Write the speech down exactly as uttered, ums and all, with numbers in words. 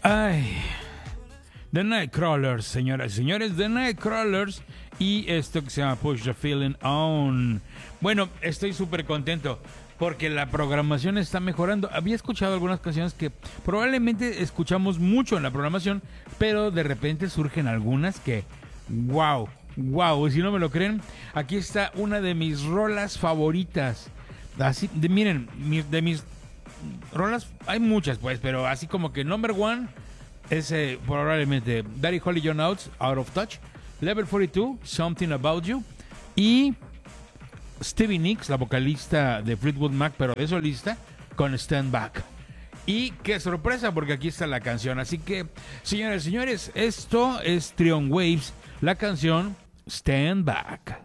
Ay, The Nightcrawlers, señoras y señores, The Nightcrawlers y esto que se llama Push the Feeling On. Bueno, estoy súper contento porque la programación está mejorando. Había escuchado algunas canciones que probablemente escuchamos mucho en la programación, pero de repente surgen algunas que, wow, wow, y si no me lo creen, aquí está una de mis rolas favoritas. Así, de, miren, mi, de mis rolas, hay muchas pues, pero así como que number one es eh, probablemente Daddy Holly John Oates, Out of Touch, Level cuarenta y dos, Something About You, y Stevie Nicks, la vocalista de Fleetwood Mac, pero de solista, con Stand Back. Y qué sorpresa, porque aquí está la canción. Así que, señores y señores, esto es Trion Waves, la canción Stand Back.